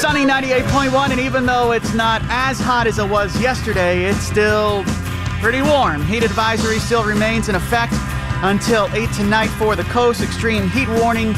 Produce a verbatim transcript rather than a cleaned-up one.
Sunny ninety-eight point one, and even though it's not as hot as it was yesterday, it's still pretty warm. Heat advisory still remains in effect until eight tonight for the coast. Extreme heat warning